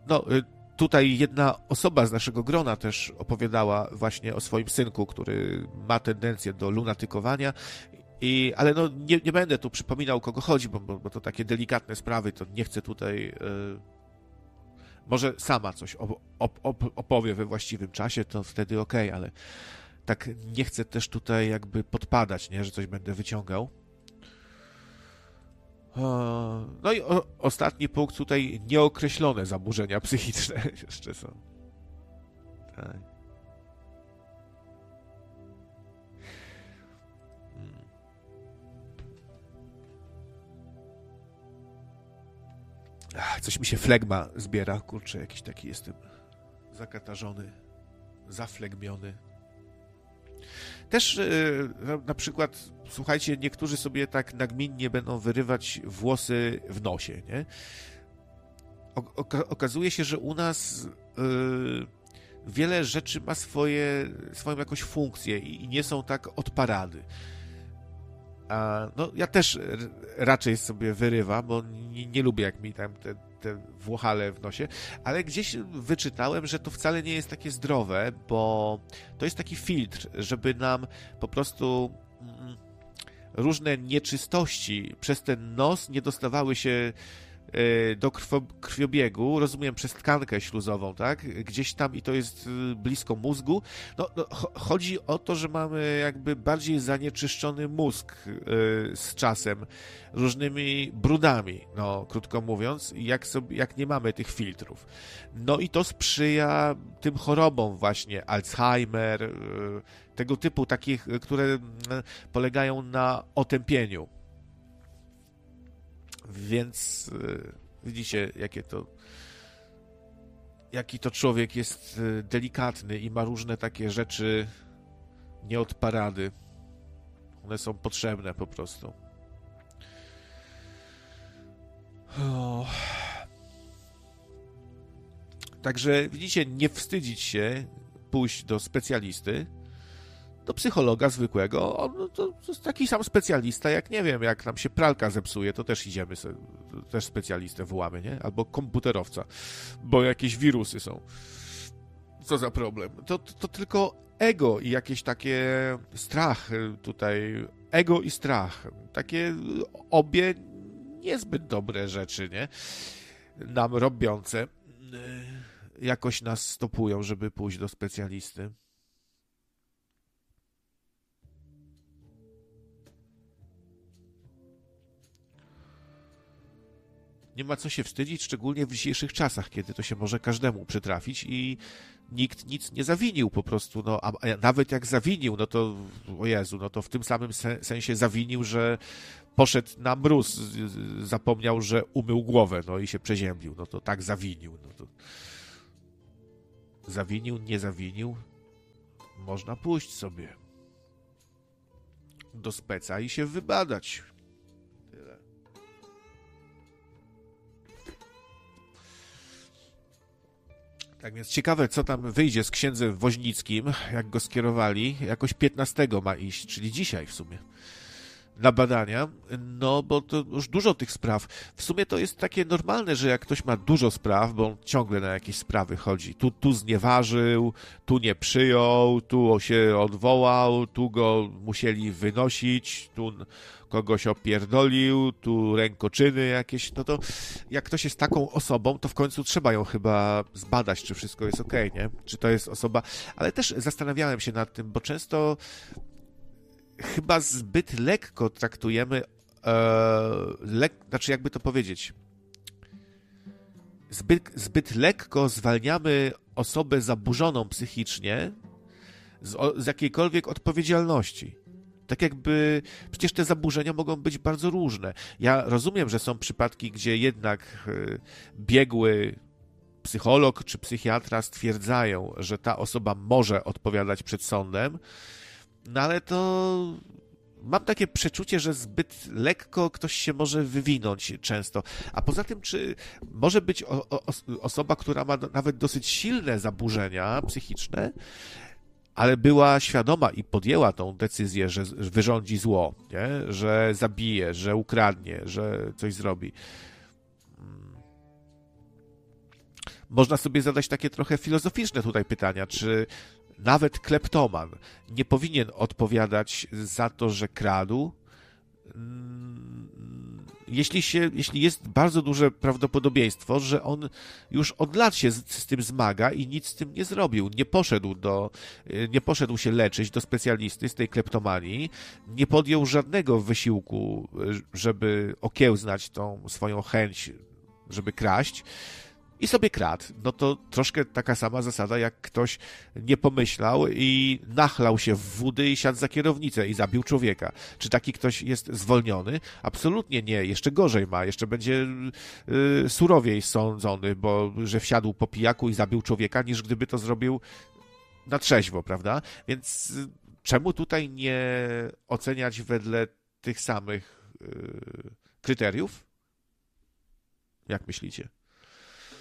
No, tutaj jedna osoba z naszego grona też opowiadała właśnie o swoim synku, który ma tendencję do lunatykowania. Ale no, nie będę tu przypominał, kogo chodzi, bo to takie delikatne sprawy, to nie chcę tutaj... Może sama coś opowie we właściwym czasie, to wtedy okej, ale tak nie chcę też tutaj jakby podpadać, nie, że coś będę wyciągał. No i ostatni punkt tutaj, nieokreślone zaburzenia psychiczne jeszcze są. Tak. Coś mi się flegma zbiera, kurczę, jakiś taki jestem zakatarzony, zaflegmiony. Też na przykład, słuchajcie, niektórzy sobie tak nagminnie będą wyrywać włosy w nosie, nie? Okazuje się, że u nas wiele rzeczy ma swoją jakąś funkcję i nie są tak od parady. No, ja też raczej sobie wyrywam, bo nie lubię, jak mi tam te włochale w nosie, ale gdzieś wyczytałem, że to wcale nie jest takie zdrowe, bo to jest taki filtr, żeby nam po prostu różne nieczystości przez ten nos nie dostawały się do krwiobiegu, rozumiem, przez tkankę śluzową, tak? Gdzieś tam i to jest blisko mózgu. No, chodzi o to, że mamy jakby bardziej zanieczyszczony mózg z czasem, różnymi brudami, no, krótko mówiąc, jak nie mamy tych filtrów. No i to sprzyja tym chorobom właśnie, Alzheimer, tego typu, takich, które polegają na otępieniu. Więc widzicie, jaki to człowiek jest delikatny i ma różne takie rzeczy nie od parady. One są potrzebne po prostu. Także widzicie, nie wstydzić się pójść do specjalisty, do psychologa zwykłego. On to jest taki sam specjalista, jak nie wiem, jak nam się pralka zepsuje, to też idziemy sobie, też specjalistę wołamy, nie? Albo komputerowca, bo jakieś wirusy są. Co za problem? To tylko ego i jakieś takie strach tutaj. Ego i strach. Takie obie niezbyt dobre rzeczy, nie? Nam robiące. Jakoś nas stopują, żeby pójść do specjalisty. Nie ma co się wstydzić, szczególnie w dzisiejszych czasach, kiedy to się może każdemu przytrafić i nikt nic nie zawinił po prostu, no, a nawet jak zawinił, no to, o Jezu, no to w tym samym sensie zawinił, że poszedł na mróz, zapomniał, że umył głowę, no i się przeziębił, no to tak zawinił, no to zawinił, nie zawinił, można pójść sobie do speca i się wybadać. Tak więc ciekawe, co tam wyjdzie z księdzem Woźnickim, jak go skierowali. Jakoś 15 ma iść, czyli dzisiaj w sumie, na badania. No, bo to już dużo tych spraw. W sumie to jest takie normalne, że jak ktoś ma dużo spraw, bo on ciągle na jakieś sprawy chodzi. Tu znieważył, tu nie przyjął, tu się odwołał, tu go musieli wynosić, tu kogoś opierdolił, tu rękoczyny jakieś, no to jak ktoś jest taką osobą, to w końcu trzeba ją chyba zbadać, czy wszystko jest okej, nie? Czy to jest osoba... Ale też zastanawiałem się nad tym, bo często chyba zbyt lekko traktujemy, znaczy jakby to powiedzieć, zbyt lekko zwalniamy osobę zaburzoną psychicznie z jakiejkolwiek odpowiedzialności. Tak jakby, przecież te zaburzenia mogą być bardzo różne. Ja rozumiem, że są przypadki, gdzie jednak biegły psycholog czy psychiatra stwierdzają, że ta osoba może odpowiadać przed sądem, no ale to mam takie przeczucie, że zbyt lekko ktoś się może wywinąć często. A poza tym, czy może być osoba, która ma nawet dosyć silne zaburzenia psychiczne, ale była świadoma i podjęła tą decyzję, że wyrządzi zło, nie? Że zabije, że ukradnie, że coś zrobi. można sobie zadać takie trochę filozoficzne tutaj pytania, czy nawet kleptoman nie powinien odpowiadać za to, że kradł, jeśli jest bardzo duże prawdopodobieństwo, że on już od lat się z tym zmaga i nic z tym nie zrobił. Nie poszedł się leczyć do specjalisty z tej kleptomanii, nie podjął żadnego wysiłku, żeby okiełznać tą swoją chęć, żeby kraść. I sobie kradł. No to troszkę taka sama zasada, jak ktoś nie pomyślał i nachlał się w wódy i siadł za kierownicę i zabił człowieka. Czy taki ktoś jest zwolniony? Absolutnie nie. Jeszcze gorzej ma. Jeszcze będzie surowiej sądzony, bo że wsiadł po pijaku i zabił człowieka, niż gdyby to zrobił na trzeźwo, prawda? Więc czemu tutaj nie oceniać wedle tych samych kryteriów? Jak myślicie?